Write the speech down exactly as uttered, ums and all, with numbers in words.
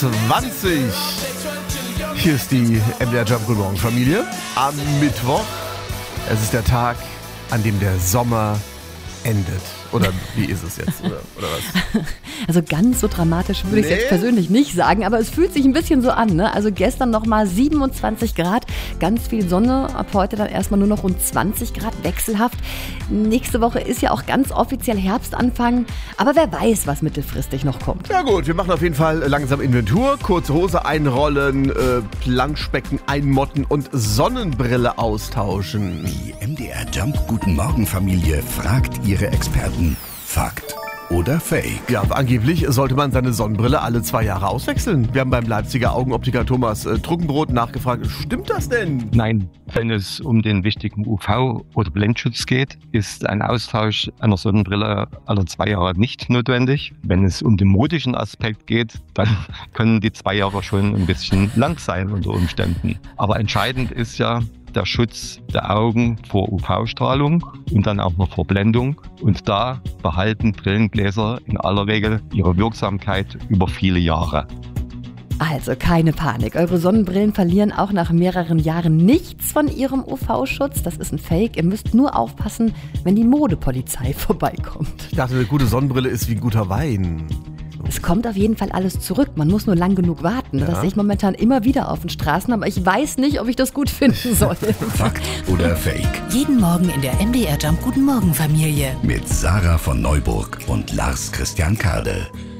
zwanzig. Hier ist die M D R Jump Good Morning Familie am Mittwoch. Es ist der Tag, an dem der Sommer endet. Oder wie ist es jetzt? Oder, oder was? Also ganz so dramatisch würde ich es Nee. jetzt persönlich nicht sagen, aber es fühlt sich ein bisschen so an, ne? Also gestern nochmal siebenundzwanzig Grad, ganz viel Sonne, ab heute dann erstmal nur noch rund zwanzig Grad, wechselhaft. Nächste Woche ist ja auch ganz offiziell Herbstanfang, aber wer weiß, was mittelfristig noch kommt. Ja gut, wir machen auf jeden Fall langsam Inventur. Kurze Hose einrollen, äh, Planschbecken einmotten und Sonnenbrille austauschen. Die M D R Jump Guten Morgen Familie fragt ihre Experten. Fakt oder Fake? Ja, angeblich sollte man seine Sonnenbrille alle zwei Jahre auswechseln. Wir haben beim Leipziger Augenoptiker Thomas äh, Trunkenbrot nachgefragt, stimmt das denn? Nein, wenn es um den wichtigen U V- oder Blendschutz geht, ist ein Austausch einer Sonnenbrille alle zwei Jahre nicht notwendig. Wenn es um den modischen Aspekt geht, dann können die zwei Jahre schon ein bisschen lang sein unter Umständen. Aber entscheidend ist ja der Schutz der Augen vor U V-Strahlung und dann auch noch vor Blendung. Und da behalten Brillengläser in aller Regel ihre Wirksamkeit über viele Jahre. Also keine Panik, eure Sonnenbrillen verlieren auch nach mehreren Jahren nichts von ihrem U V-Schutz. Das ist ein Fake, ihr müsst nur aufpassen, wenn die Modepolizei vorbeikommt. Ich dachte, eine gute Sonnenbrille ist wie ein guter Wein. Es kommt auf jeden Fall alles zurück, man muss nur lang genug warten. Ja. Das sehe ich momentan immer wieder auf den Straßen, aber ich weiß nicht, ob ich das gut finden soll. Fakt oder Fake? Jeden Morgen in der M D R Jump Guten Morgen Familie. Mit Sarah von Neuburg und Lars Christian Kade.